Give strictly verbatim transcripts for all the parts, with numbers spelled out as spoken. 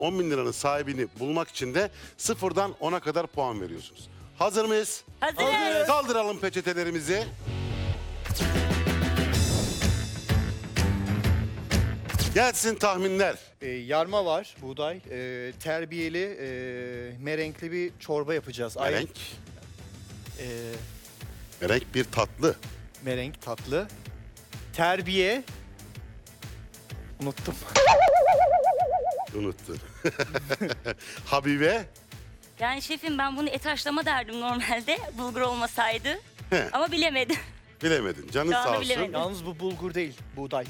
on bin liranın sahibini bulmak için de sıfırdan ona kadar puan veriyorsunuz. Hazır mıyız? Hazırız. Kaldıralım peçetelerimizi. Gelsin tahminler. Ee, yarma var, buğday. Ee, terbiyeli, e, merenkli bir çorba yapacağız. Ay- Merenk. Ee, Merenk bir tatlı. merenk, tatlı. Terbiye. Unuttum. Unuttun. Habibe. Yani şefim ben bunu et haşlama derdim normalde bulgur olmasaydı. He. Ama bilemedim. Bilemedin. Canın Şu anda sağ olsun. bilemedim. Yalnız bu bulgur değil, buğday.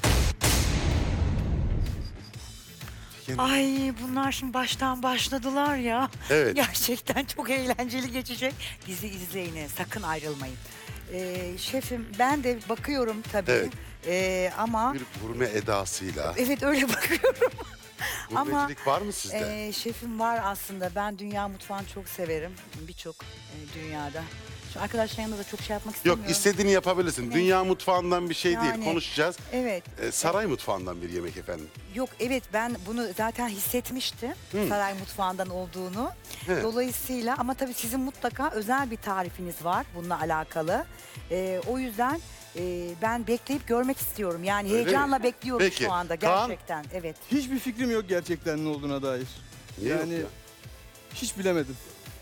Ay bunlar şimdi baştan başladılar ya. Evet. Gerçekten çok eğlenceli geçecek. Bizi izleyin, sakın ayrılmayın. Ee, şefim ben de bakıyorum tabii. Evet. Ee, ama Bir gurme edasıyla. evet öyle bakıyorum. Ama Gurmecilik var mı sizde? e, şefim var aslında. Ben dünya mutfağını çok severim. Birçok e, dünyada. Şimdi arkadaşların yanında da çok şey yapmak Yok, istemiyorum. istediğini yapabilirsin. Evet. Dünya mutfağından bir şey değil. Yani, Konuşacağız. Evet. Ee, saray mutfağından bir yemek efendim. Yok evet ben bunu zaten hissetmiştim saray mutfağından olduğunu. He. Dolayısıyla ama tabii sizin mutlaka özel bir tarifiniz var bununla alakalı. Ee, o yüzden e, ben bekleyip görmek istiyorum. Yani Öyle heyecanla mi? bekliyorum Peki. şu anda Kaan? gerçekten. Evet. Hiçbir fikrim yok gerçekten ne olduğuna dair. Niye yani yok ya? hiç bilemedim.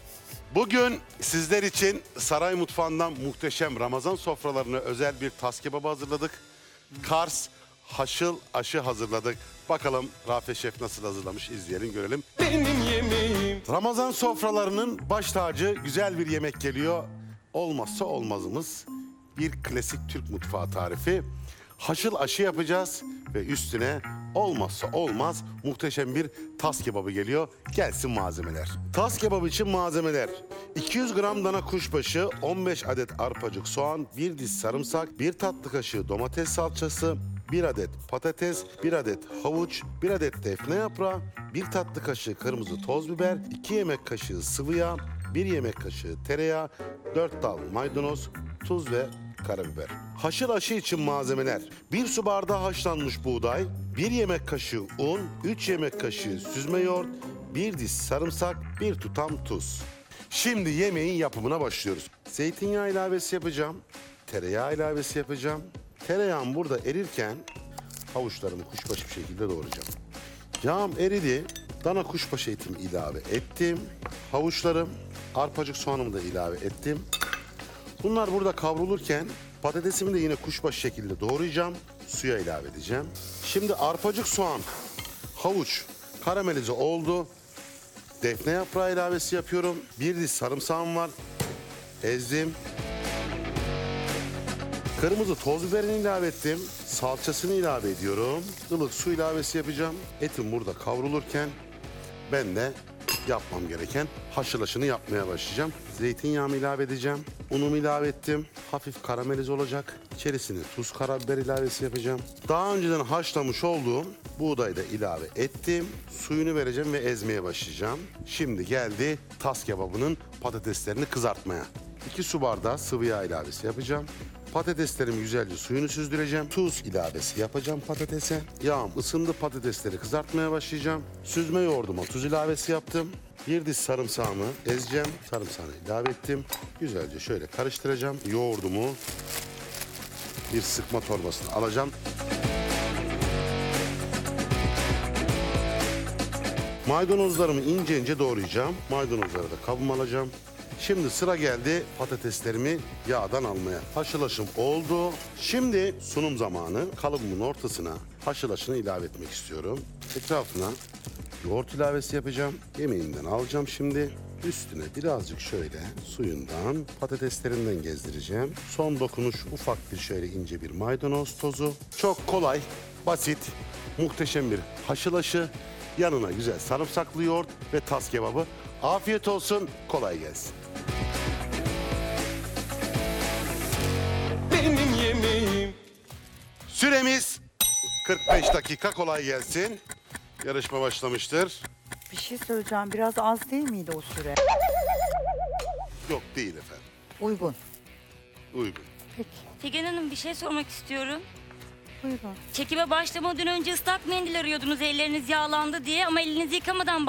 Bugün sizler için saray mutfağından muhteşem Ramazan sofralarına özel bir tas kebabı hazırladık. Kars haşıl aşı hazırladık. Bakalım Rafet Şef nasıl hazırlamış, izleyelim görelim. Benim yemeğim. Ramazan sofralarının baş tacı güzel bir yemek geliyor. Olmazsa olmazımız bir klasik Türk mutfağı tarifi. Haşıl aşı yapacağız ve üstüne olmazsa olmaz muhteşem bir tas kebabı geliyor. Gelsin malzemeler. Tas kebabı için malzemeler: iki yüz gram dana kuşbaşı, on beş adet arpacık soğan, bir diş sarımsak, bir tatlı kaşığı domates salçası, bir adet patates, bir adet havuç, bir adet defne yaprağı, bir tatlı kaşığı kırmızı toz biber, iki yemek kaşığı sıvı yağ, bir yemek kaşığı tereyağı, dört dal maydanoz, tuz ve karabiber. Haşır aşı için malzemeler: bir su bardağı haşlanmış buğday, bir yemek kaşığı un, üç yemek kaşığı süzme yoğurt, bir diş sarımsak, bir tutam tuz. Şimdi yemeğin yapımına başlıyoruz. Zeytinyağı ilavesi yapacağım, tereyağı ilavesi yapacağım. Tereyağım burada erirken havuçlarımı kuşbaşı bir şekilde doğrayacağım. Yağım eridi, dana kuşbaşı etimi ilave ettim. Havuçlarım, arpacık soğanımı da ilave ettim. Bunlar burada kavrulurken patatesimi de yine kuşbaşı şekilde doğrayacağım. Suya ilave edeceğim. Şimdi arpacık soğan, havuç karamelize oldu. Defne yaprağı ilavesi yapıyorum. Bir diş sarımsağım var. Ezdim. Kırmızı toz biberini ilave ettim. Salçasını ilave ediyorum. Ilık su ilavesi yapacağım. Etim burada kavrulurken ben de yapmam gereken haşılaşını yapmaya başlayacağım. Zeytinyağımı ilave edeceğim. Unumu ilave ettim. Hafif karamelize olacak. İçerisine tuz, karabiber ilavesi yapacağım. Daha önceden haşlamış olduğum buğdayı da ilave ettim. Suyunu vereceğim ve ezmeye başlayacağım. Şimdi geldi tas kebabının patateslerini kızartmaya. iki su bardağı sıvı yağ ilavesi yapacağım. Patateslerimi güzelce suyunu süzdüreceğim. Tuz ilavesi yapacağım patatese. Yağım ısındı, patatesleri kızartmaya başlayacağım. Süzme yoğurduma tuz ilavesi yaptım. Bir diş sarımsağımı ezeceğim. Sarımsağını ilave ettim. Güzelce şöyle karıştıracağım. Yoğurdumu bir sıkma torbasına alacağım. Maydanozlarımı ince ince doğrayacağım. Maydanozları da kabıma alacağım. Şimdi sıra geldi patateslerimi yağdan almaya. Haşılaşım oldu. Şimdi sunum zamanı. Kalıbımın ortasına haşılaşını ilave etmek istiyorum. Etrafına yoğurt ilavesi yapacağım. Yemeğimden alacağım şimdi. Üstüne birazcık şöyle suyundan, patateslerinden gezdireceğim. Son dokunuş ufak bir şöyle ince bir maydanoz tozu. Çok kolay, basit, muhteşem bir haşılaşı. Yanına güzel sarımsaklı yoğurt ve tas kebabı. Afiyet olsun, kolay gelsin. Benim yemeğim. Süremiz kırk beş dakika, kolay gelsin. Yarışma başlamıştır. Bir şey söyleyeceğim biraz az değil miydi o süre? Yok değil efendim, Uygun. uygun. Peki. Figen Hanım bir şey sormak istiyorum. Buyurun. Çekime başlamadan önce ıslak mendil arıyordunuz elleriniz yağlandı diye ama elinizi yıkamadan